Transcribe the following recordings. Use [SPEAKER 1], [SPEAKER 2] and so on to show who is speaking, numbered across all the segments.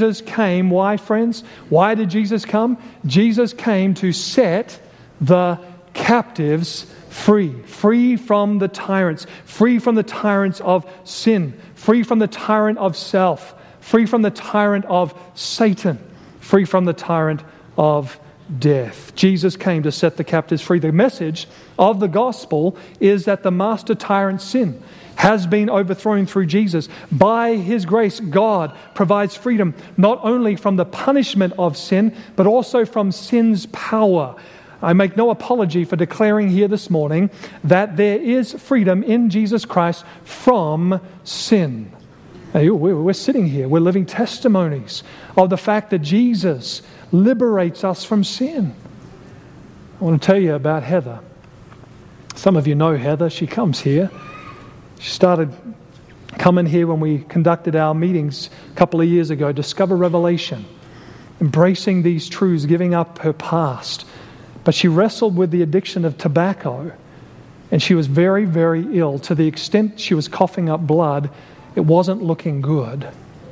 [SPEAKER 1] Jesus came. Why, friends? Why did Jesus come? Jesus came to set the captives free. Free from the tyrants. Free from the tyrants of sin. Free from the tyrant of self. Free from the tyrant of Satan. Free from the tyrant of death. Jesus came to set the captives free. The message of the gospel is that the master tyrant, sin, has been overthrown through Jesus. By His grace, God provides freedom not only from the punishment of sin, but also from sin's power. I make no apology for declaring here this morning that there is freedom in Jesus Christ from sin. Hey, we're sitting here, we're living testimonies of the fact that Jesus liberates us from sin. I want to tell you about Heather. Some of you know Heather. She comes here. She started coming here when we conducted our meetings a couple of years ago, Discover Revelation, embracing these truths, giving up her past. But she wrestled with the addiction of tobacco, and she was very, very ill to the extent she was coughing up blood. It wasn't looking good.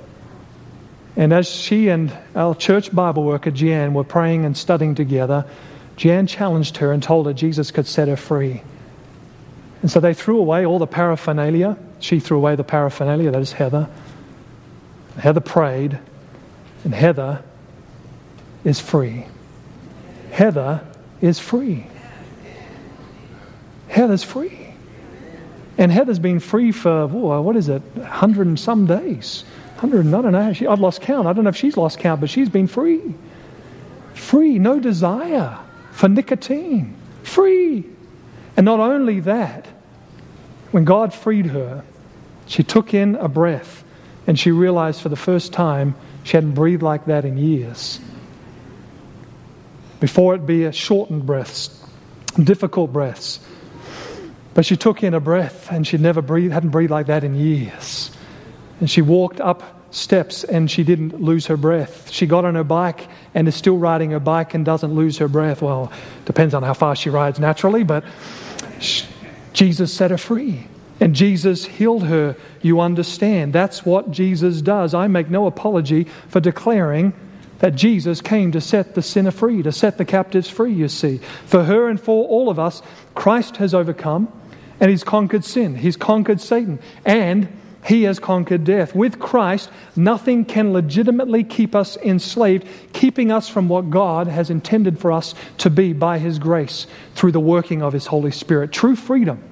[SPEAKER 1] And as she and our church Bible worker, Jan, were praying and studying together, Jan challenged her and told her Jesus could set her free. And so they threw away all the paraphernalia. She threw away the paraphernalia, that is Heather. Heather prayed, and Heather is free. Heather is free. Heather's free. And Heather's been free for, 100 and some days. 100, I don't know. I've lost count. I don't know if she's lost count, but she's been free. Free, no desire for nicotine. Free. And not only that, when God freed her, she took in a breath and she realized for the first time she hadn't breathed like that in years. Before it be a shortened breaths, difficult breaths. But she took in a breath and she'd hadn't breathed like that in years. And she walked up steps and she didn't lose her breath. She got on her bike and is still riding her bike and doesn't lose her breath. Well, depends on how fast she rides naturally, but Jesus set her free. And Jesus healed her, you understand. That's what Jesus does. I make no apology for declaring that Jesus came to set the sinner free, to set the captives free, you see. For her and for all of us, Christ has overcome and He's conquered sin. He's conquered Satan and He has conquered death. With Christ, nothing can legitimately keep us enslaved, keeping us from what God has intended for us to be by His grace through the working of His Holy Spirit. True freedom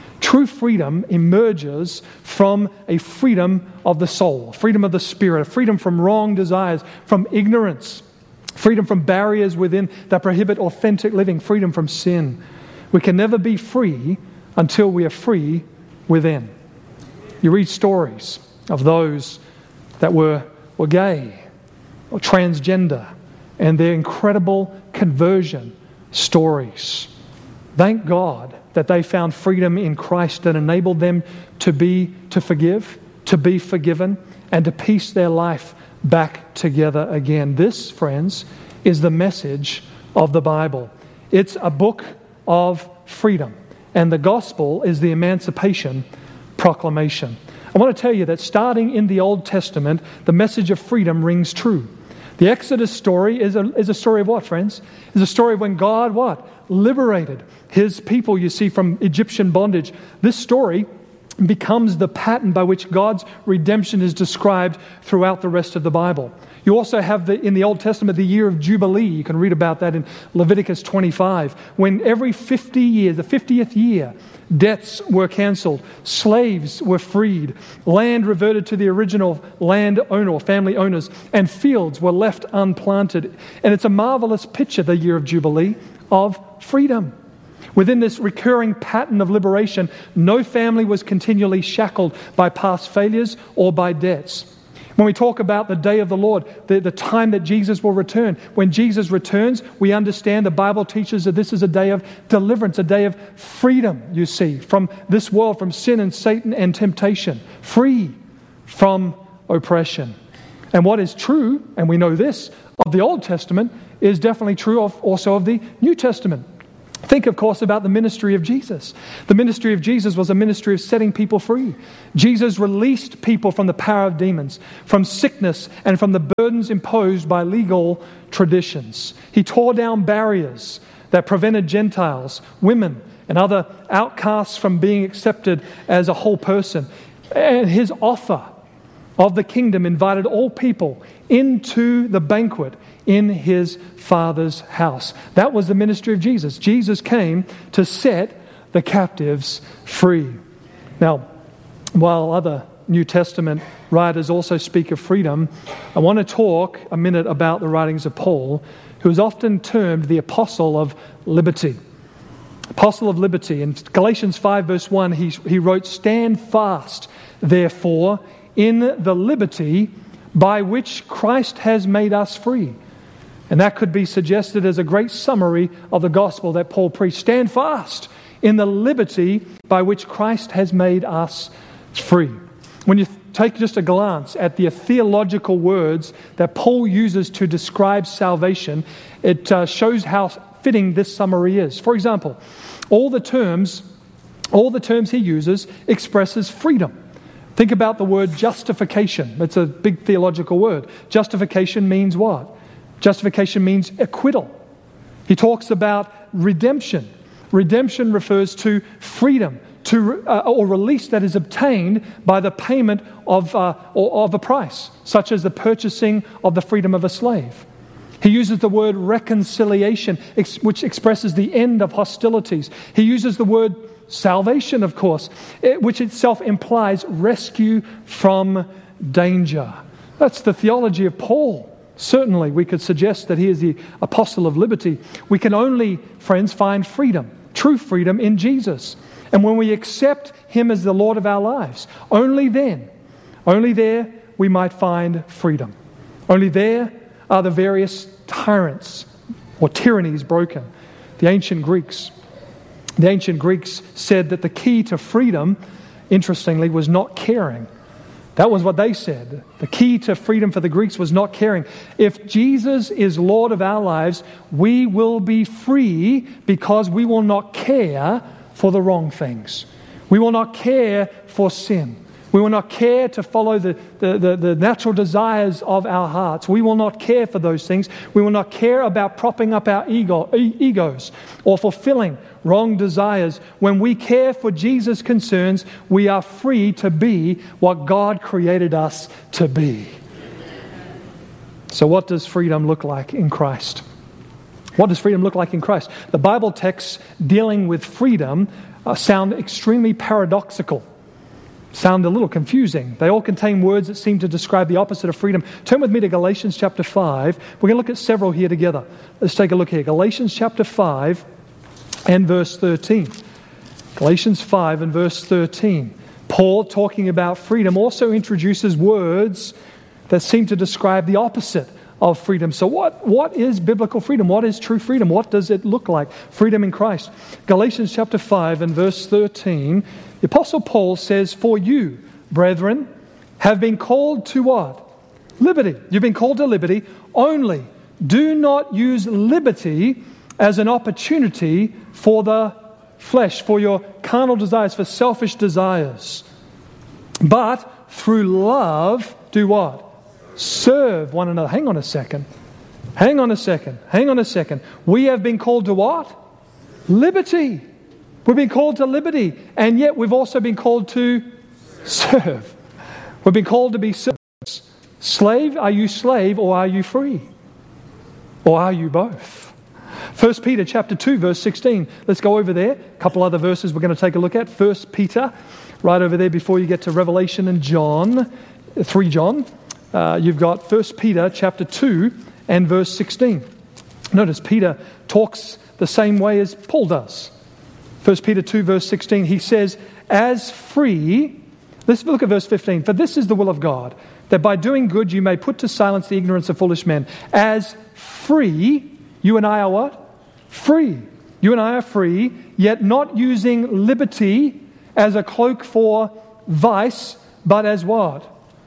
[SPEAKER 1] emerges from a freedom of the soul, freedom of the spirit, a freedom from wrong desires, from ignorance, freedom from barriers within that prohibit authentic living, freedom from sin. We can never be free until we are free within. You read stories of those that were gay or transgender and their incredible conversion stories. Thank God that they found freedom in Christ that enabled them to forgive, to be forgiven, and to piece their life back together again. This, friends, is the message of the Bible. It's a book of freedom, and the gospel is the emancipation proclamation. I want to tell you that starting in the Old Testament, the message of freedom rings true. The Exodus story is a story of what, friends? It's a story of when God, what? Liberated His people, you see, from Egyptian bondage. This story becomes the pattern by which God's redemption is described throughout the rest of the Bible. You also have in the Old Testament the year of Jubilee. You can read about that in Leviticus 25, when every 50 years, the 50th year, debts were cancelled, slaves were freed, land reverted to the original land owner or family owners, and fields were left unplanted. And it's a marvelous picture, the year of Jubilee, of freedom. Within this recurring pattern of liberation, no family was continually shackled by past failures or by debts. When we talk about the day of the Lord, the time that Jesus will return, when Jesus returns, we understand the Bible teaches that this is a day of deliverance, a day of freedom, you see, from this world, from sin and Satan and temptation, free from oppression. And what is true, and we know this, of the Old Testament is definitely true also of the New Testament. Think, of course, about the ministry of Jesus. The ministry of Jesus was a ministry of setting people free. Jesus released people from the power of demons, from sickness, and from the burdens imposed by legal traditions. He tore down barriers that prevented Gentiles, women, and other outcasts from being accepted as a whole person. And his offer of the kingdom invited all people into the banquet in his Father's house. That was the ministry of Jesus. Jesus came to set the captives free. Now, while other New Testament writers also speak of freedom, I want to talk a minute about the writings of Paul, who is often termed the apostle of liberty. Apostle of liberty. In Galatians 5 verse 1, he wrote, "Stand fast, therefore, in the liberty by which Christ has made us free." And that could be suggested as a great summary of the gospel that Paul preached. Stand fast in the liberty by which Christ has made us free. When you take just a glance at the theological words that Paul uses to describe salvation, it shows how fitting this summary is. For example, all the terms he uses expresses freedom. Think about the word justification. It's a big theological word. Justification means what? Justification means acquittal. He talks about redemption. Redemption refers to freedom, or release that is obtained by the payment of a price, such as the purchasing of the freedom of a slave. He uses the word reconciliation, which expresses the end of hostilities. He uses the word salvation, of course, which itself implies rescue from danger. That's the theology of Paul. Certainly, we could suggest that he is the apostle of liberty. We can only, friends, find freedom, true freedom in Jesus. And when we accept him as the Lord of our lives, only there we might find freedom. Only there are the various tyrants or tyrannies broken. The ancient Greeks said that the key to freedom, interestingly, was not caring. That was what they said. The key to freedom for the Greeks was not caring. If Jesus is Lord of our lives, we will be free because we will not care for the wrong things. We will not care for sin. We will not care to follow the natural desires of our hearts. We will not care for those things. We will not care about propping up our egos or fulfilling wrong desires. When we care for Jesus' concerns, we are free to be what God created us to be. So what does freedom look like in Christ? What does freedom look like in Christ? The Bible texts dealing with freedom sound extremely paradoxical. Sound a little confusing. They all contain words that seem to describe the opposite of freedom. Turn with me to Galatians chapter 5. We're going to look at several here together. Let's take a look here. Galatians chapter 5 and verse 13. Galatians 5 and verse 13. Paul, talking about freedom, also introduces words that seem to describe the opposite of freedom. So what is biblical freedom? What is true freedom? What does it look like? Freedom in Christ. Galatians chapter 5 and verse 13. The Apostle Paul says, "For you, brethren, have been called to what? Liberty." You've been called to liberty. Only do not use liberty as an opportunity for the flesh, for your carnal desires, for selfish desires. But through love, do what? Serve one another. Hang on a second. We have been called to what? Liberty. We've been called to liberty, and yet we've also been called to serve. We've been called to be servants. Slave, are you slave or are you free? Or are you both? 1 Peter chapter 2, verse 16. Let's go over there. A couple other verses we're going to take a look at. 1 Peter, right over there before you get to Revelation and John, 3 John. You've got 1 Peter chapter 2 and verse 16. Notice Peter talks the same way as Paul does. 1 Peter 2 verse 16, he says, as free, let's look at verse 15. For this is the will of God, that by doing good you may put to silence the ignorance of foolish men. As free, you and I are what? Free. You and I are free, yet not using liberty as a cloak for vice, but as what?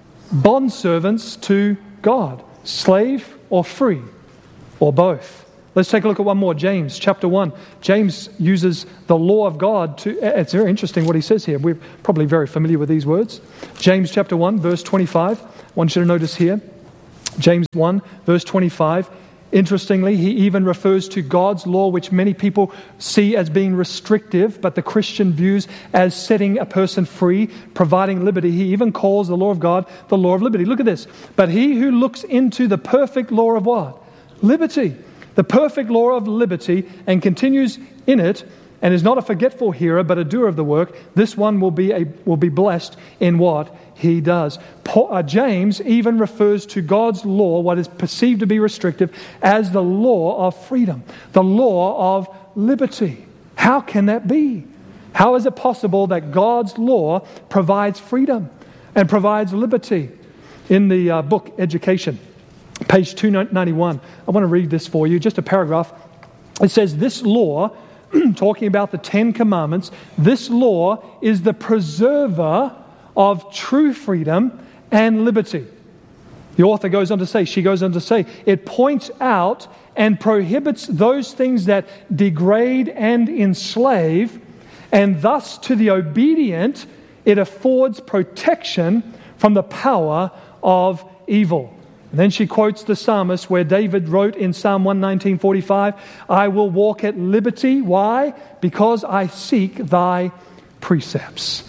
[SPEAKER 1] Bondservants to God. Slave or free, or both. Let's take a look at one more. James chapter 1. James uses the law of God to... It's very interesting what he says here. We're probably very familiar with these words. James chapter 1, verse 25. I want you to notice here. James 1, verse 25. Interestingly, he even refers to God's law, which many people see as being restrictive, but the Christian views as setting a person free, providing liberty. He even calls the law of God the law of liberty. Look at this. But he who looks into the perfect law of what? Liberty. The perfect law of liberty, and continues in it, and is not a forgetful hearer, but a doer of the work, this one will be blessed in what he does. James even refers to God's law, what is perceived to be restrictive, as the law of freedom, the law of liberty. How can that be? How is it possible that God's law provides freedom and provides liberty? In the book Education, page 291, I want to read this for you, just a paragraph. It says, this law, talking about the 10 Commandments, this law is the preserver of true freedom and liberty. The author goes on to say, it points out and prohibits those things that degrade and enslave, and thus to the obedient it affords protection from the power of evil. And then she quotes the psalmist where David wrote in Psalm 119:45, I will walk at liberty. Why? Because I seek thy precepts.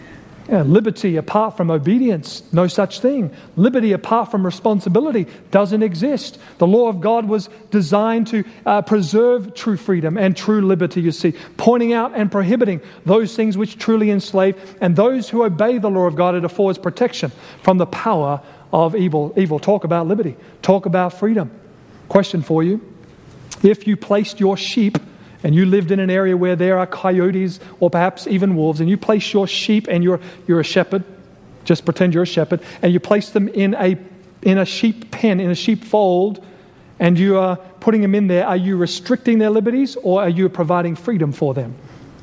[SPEAKER 1] Liberty apart from obedience, no such thing. Liberty apart from responsibility doesn't exist. The law of God was designed to preserve true freedom and true liberty, you see, pointing out and prohibiting those things which truly enslave, and those who obey the law of God, it affords protection from the power of evil. Talk about liberty. Talk about freedom. Question for you. If you placed your sheep, and you lived in an area where there are coyotes or perhaps even wolves, and you place your sheep, and you're a shepherd, just pretend you're a shepherd, and you place them in a sheep pen, in a sheep fold, and you are putting them in there, are you restricting their liberties, or are you providing freedom for them?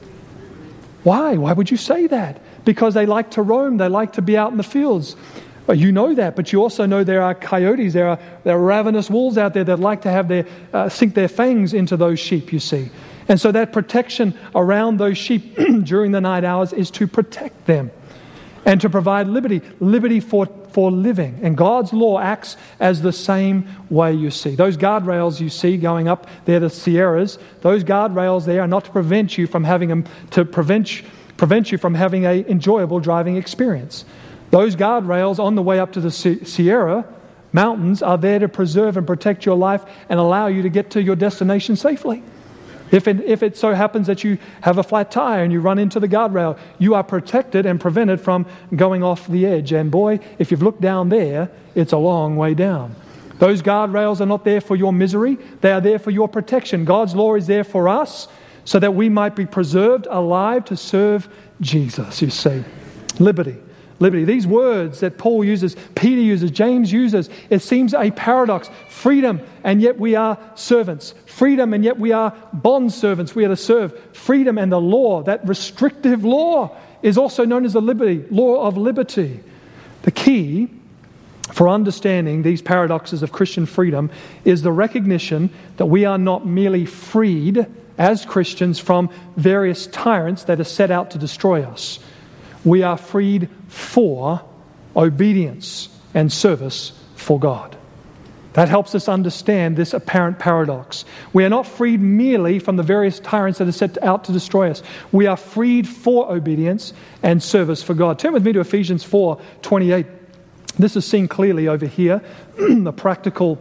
[SPEAKER 1] Why? Why would you say that? Because they like to roam, they like to be out in the fields. You know that, but you also know there are coyotes, there are ravenous wolves out there that like to have sink their fangs into those sheep, you see. And so that protection around those sheep during the night hours is to protect them and to provide liberty for living. And God's law acts as the same way, you see. Those guardrails you see going up there, the Sierras, those guardrails there are not to prevent you from having prevent you from having an enjoyable driving experience. Those guardrails on the way up to the Sierra Mountains are there to preserve and protect your life and allow you to get to your destination safely. If it so happens that you have a flat tire and you run into the guardrail, you are protected and prevented from going off the edge. And boy, if you've looked down there, it's a long way down. Those guardrails are not there for your misery. They are there for your protection. God's law is there for us so that we might be preserved alive to serve Jesus, you see. Liberty. These words that Paul uses, Peter uses, James uses, it seems a paradox. Freedom, and yet we are servants. Freedom, and yet we are bond servants. We are to serve. Freedom and the law, that restrictive law, is also known as the law of liberty. The key for understanding these paradoxes of Christian freedom is the recognition that we are not merely freed as Christians from various tyrants that are set out to destroy us. We are freed for obedience and service for God. That helps us understand this apparent paradox. We are not freed merely from the various tyrants that are set out to destroy us. We are freed for obedience and service for God. Turn with me to Ephesians 4:28. This is seen clearly over here, the practical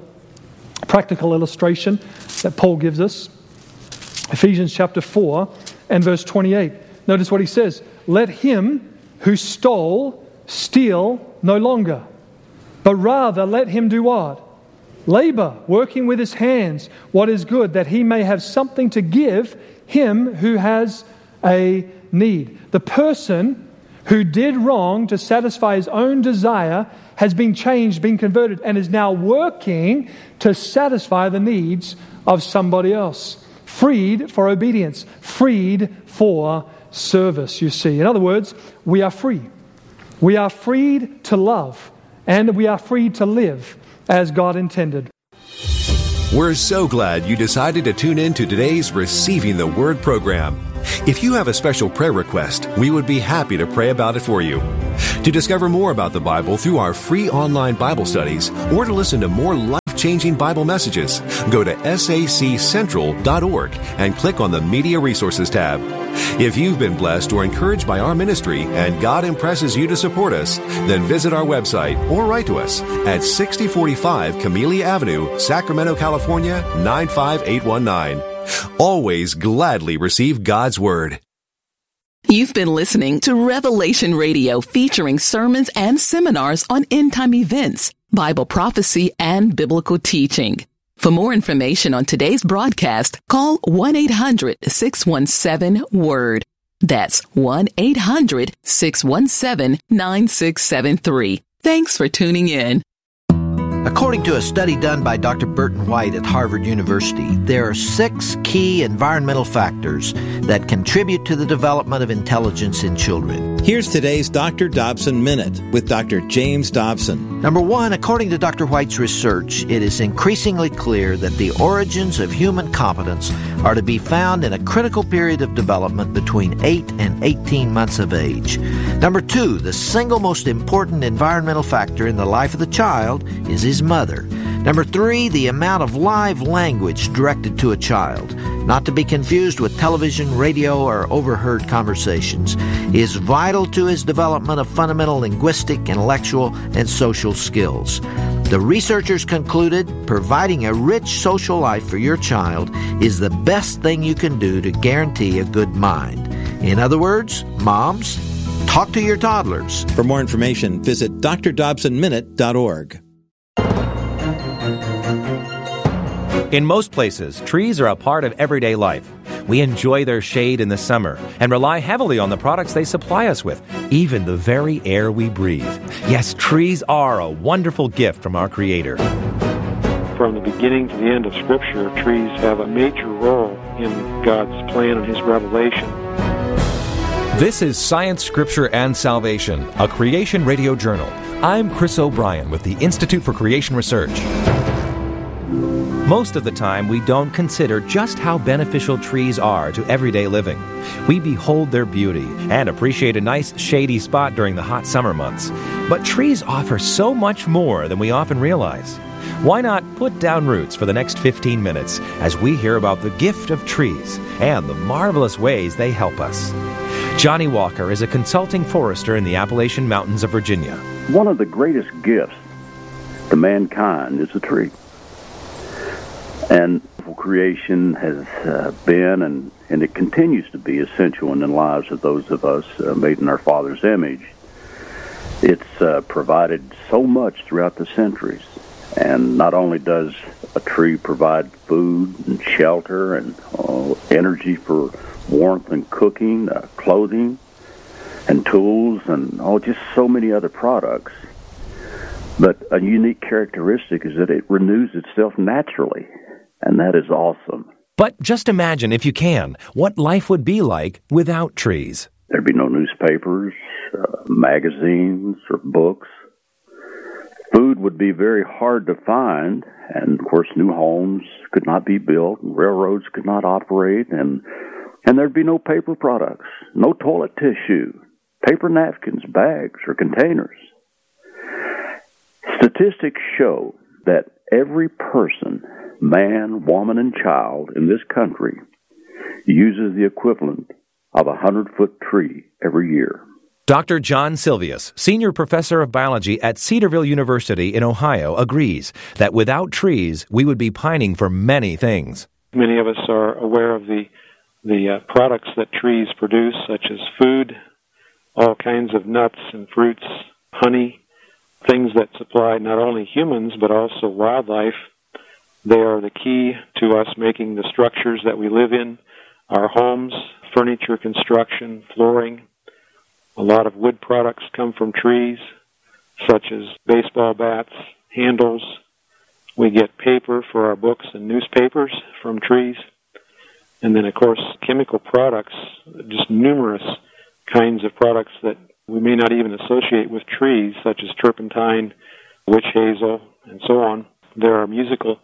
[SPEAKER 1] illustration that Paul gives us. Ephesians chapter 4 and verse 28. Notice what he says. Let him who stole steal no longer, but rather let him do what? Labor, working with his hands what is good, that he may have something to give him who has a need. The person who did wrong to satisfy his own desire has been changed, been converted, and is now working to satisfy the needs of somebody else. Freed for obedience, freed for service, you see. In other words, we are free. We are freed to love, and we are free to live as God intended.
[SPEAKER 2] We're so glad you decided to tune in to today's Receiving the Word program. If you have a special prayer request, we would be happy to pray about it for you. To discover more about the Bible through our free online Bible studies or to listen to more life-changing Bible messages, go to saccentral.org and click on the Media Resources tab. If you've been blessed or encouraged by our ministry and God impresses you to support us, then visit our website or write to us at 6045 Camellia Avenue, Sacramento, California, 95819. Always gladly receive God's Word.
[SPEAKER 3] You've been listening to Revelation Radio, featuring sermons and seminars on end-time events, Bible prophecy, and biblical teaching. For more information on today's broadcast, call 1-800-617-WORD. That's 1-800-617-9673. Thanks for tuning in.
[SPEAKER 4] According to a study done by Dr. Burton White at Harvard University, there are 6 key environmental factors that contribute to the development of intelligence in children.
[SPEAKER 5] Here's today's Dr. Dobson Minute with Dr. James Dobson.
[SPEAKER 4] Number 1, according to Dr. White's research, it is increasingly clear that the origins of human competence are to be found in a critical period of development between 8 and 18 months of age. Number 2, the single most important environmental factor in the life of the child is his mother. Number 3, the amount of live language directed to a child, not to be confused with television, radio, or overheard conversations, is vital to his development of fundamental linguistic, intellectual, and social skills. The researchers concluded providing a rich social life for your child is the best thing you can do to guarantee a good mind. In other words, moms, talk to your toddlers.
[SPEAKER 5] For more information, visit drdobsonminute.org.
[SPEAKER 6] In most places, trees are a part of everyday life. We enjoy their shade in the summer and rely heavily on the products they supply us with, even the very air we breathe. Yes, trees are a wonderful gift from our Creator.
[SPEAKER 7] From the beginning to the end of Scripture, trees have a major role in God's plan and His revelation.
[SPEAKER 8] This is Science, Scripture, and Salvation, a Creation Radio Journal. I'm Chris O'Brien with the Institute for Creation Research.
[SPEAKER 6] Most of the time, we don't consider just how beneficial trees are to everyday living. We behold their beauty and appreciate a nice shady spot during the hot summer months. But trees offer so much more than we often realize. Why not put down roots for the next 15 minutes as we hear about the gift of trees and the marvelous ways they help us? Johnny Walker is a consulting forester in the Appalachian Mountains of Virginia.
[SPEAKER 9] One of the greatest gifts to mankind is a tree. And creation has been and it continues to be essential in the lives of those of us made in our Father's image. It's provided so much throughout the centuries. And not only does a tree provide food and shelter and energy for warmth and cooking, clothing and tools and just so many other products, but a unique characteristic is that it renews itself naturally. And that is awesome.
[SPEAKER 6] But just imagine, if you can, what life would be like without trees.
[SPEAKER 9] There'd be no newspapers, magazines, or books. Food would be very hard to find, and of course new homes could not be built, railroads could not operate, and there'd be no paper products, no toilet tissue, paper napkins, bags, or containers. Statistics show that every person, man, woman, and child in this country uses the equivalent of a 100-foot tree every year.
[SPEAKER 6] Dr. John Silvius, Senior Professor of Biology at Cedarville University in Ohio, agrees that without trees, we would be pining for many things.
[SPEAKER 7] Many of us are aware of the products that trees produce, such as food, all kinds of nuts and fruits, honey, things that supply not only humans but also wildlife. They are the key to us making the structures that we live in, our homes, furniture, construction, flooring. A lot of wood products come from trees, such as baseball bats, handles. We get paper for our books and newspapers from trees. And then, of course, chemical products, just numerous kinds of products that we may not even associate with trees, such as turpentine, witch hazel, and so on. There are musical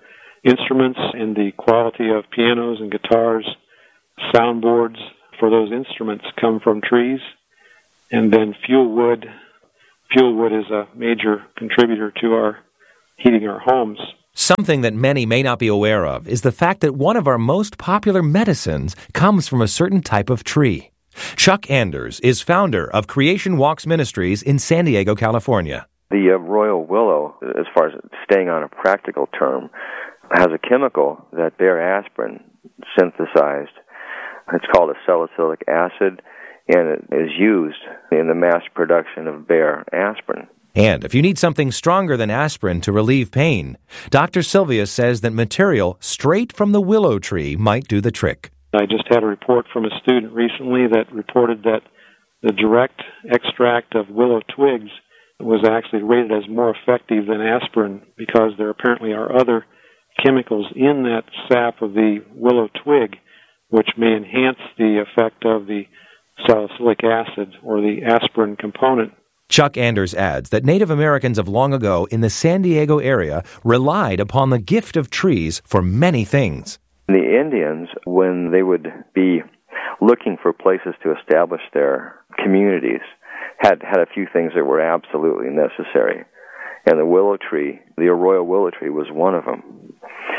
[SPEAKER 7] instruments and the quality of pianos and guitars, soundboards for those instruments come from trees. And then fuel wood. Fuel wood is a major contributor to our heating our homes.
[SPEAKER 6] Something that many may not be aware of is the fact that one of our most popular medicines comes from a certain type of tree. Chuck Anders is founder of Creation Walks Ministries in San Diego, California.
[SPEAKER 10] The royal willow, as far as staying on a practical term, has a chemical that Bayer aspirin synthesized. It's called a salicylic acid, and it is used in the mass production of Bayer aspirin.
[SPEAKER 6] And if you need something stronger than aspirin to relieve pain, Dr. Silvius says that material straight from the willow tree might do the trick.
[SPEAKER 7] I just had a report from a student recently that reported that the direct extract of willow twigs was actually rated as more effective than aspirin because there apparently are other chemicals in that sap of the willow twig which may enhance the effect of the salicylic acid or the aspirin component.
[SPEAKER 6] Chuck Anders adds that Native Americans of long ago in the San Diego area relied upon the gift of trees for many things.
[SPEAKER 10] The Indians, when they would be looking for places to establish their communities, had a few things that were absolutely necessary. And the willow tree, the arroyo willow tree, was one of them.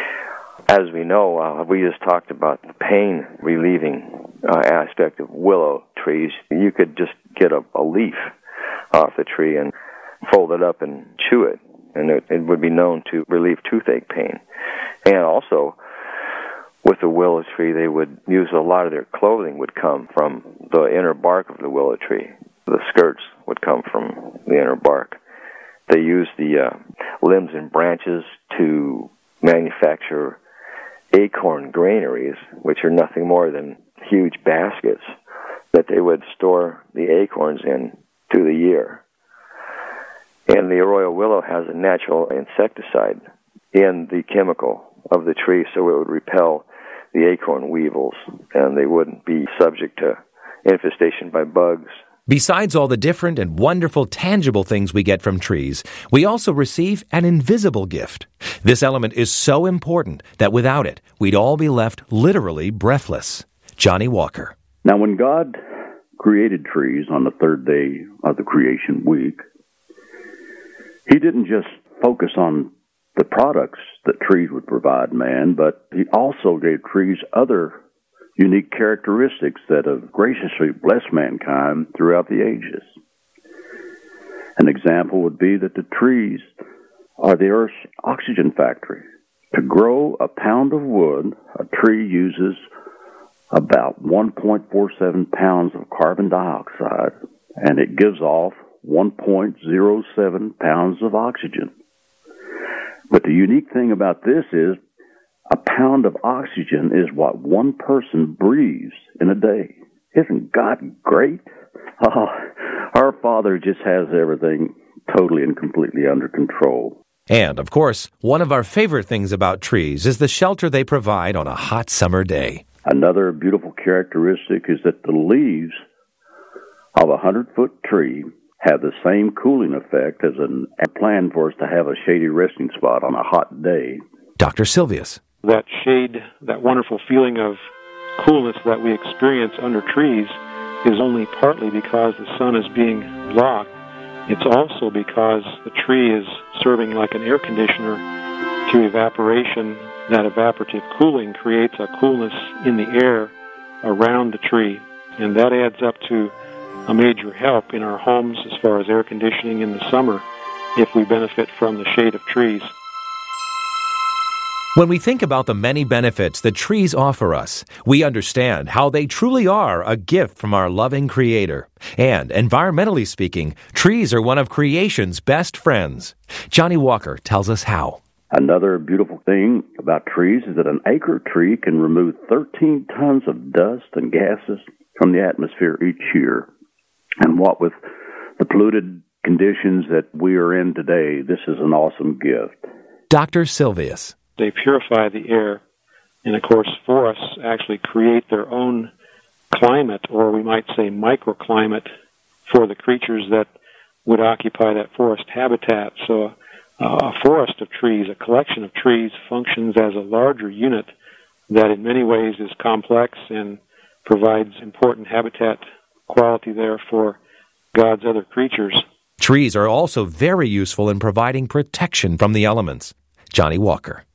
[SPEAKER 10] As we know, we just talked about the pain-relieving aspect of willow trees. You could just get a leaf off the tree and fold it up and chew it, and it would be known to relieve toothache pain. And also, with the willow tree, they would use a lot of their clothing would come from the inner bark of the willow tree. The skirts would come from the inner bark. They used the limbs and branches to manufacture acorn granaries, which are nothing more than huge baskets that they would store the acorns in through the year. And the arroyo willow has a natural insecticide in the chemical of the tree, so it would repel the acorn weevils, and they wouldn't be subject to infestation by bugs.
[SPEAKER 6] Besides all the different and wonderful tangible things we get from trees, we also receive an invisible gift. This element is so important that without it, we'd all be left literally breathless. Johnny Walker.
[SPEAKER 9] Now, when God created trees on the third day of the creation week, He didn't just focus on the products that trees would provide man, but He also gave trees other unique characteristics that have graciously blessed mankind throughout the ages. An example would be that the trees are the Earth's oxygen factory. To grow a pound of wood, a tree uses about 1.47 pounds of carbon dioxide, and it gives off 1.07 pounds of oxygen. But the unique thing about this is a pound of oxygen is what one person breathes in a day. Isn't God great? Oh, our Father just has everything totally and completely under control.
[SPEAKER 6] And, of course, one of our favorite things about trees is the shelter they provide on a hot summer day.
[SPEAKER 9] Another beautiful characteristic is that the leaves of a 100-foot tree have the same cooling effect as a plan for us to have a shady resting spot on a hot day.
[SPEAKER 6] Dr. Silvius.
[SPEAKER 7] That shade, that wonderful feeling of coolness that we experience under trees is only partly because the sun is being blocked. It's also because the tree is serving like an air conditioner through evaporation. That evaporative cooling creates a coolness in the air around the tree, and that adds up to a major help in our homes as far as air conditioning in the summer if we benefit from the shade of trees.
[SPEAKER 6] When we think about the many benefits that trees offer us, we understand how they truly are a gift from our loving Creator. And, environmentally speaking, trees are one of creation's best friends. Johnny Walker tells us how.
[SPEAKER 9] Another beautiful thing about trees is that an acre tree can remove 13 tons of dust and gases from the atmosphere each year. And what with the polluted conditions that we are in today, this is an awesome gift.
[SPEAKER 6] Dr. Silvius.
[SPEAKER 7] They purify the air, and of course forests actually create their own climate, or we might say microclimate, for the creatures that would occupy that forest habitat. So a forest of trees, a collection of trees, functions as a larger unit that in many ways is complex and provides important habitat quality there for God's other creatures.
[SPEAKER 6] Trees are also very useful in providing protection from the elements. Johnny Walker.